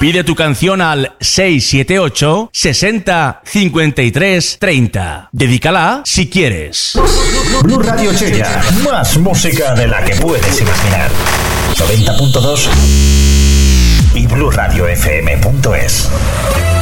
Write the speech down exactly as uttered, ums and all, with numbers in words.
Pide tu canción al seis siete ocho sesenta cincuenta y tres treinta. Dedícala si quieres. Blu Radio Chella. Más música de la que puedes imaginar. noventa punto dos y blu radio f m punto es.